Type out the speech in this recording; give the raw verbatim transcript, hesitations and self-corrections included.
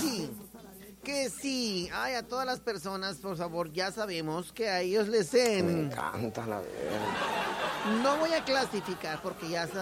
sí. Que sí. Ay, a todas las personas, por favor, ya sabemos que a ellos les... Me En... encanta la verdad. No voy a clasificar porque ya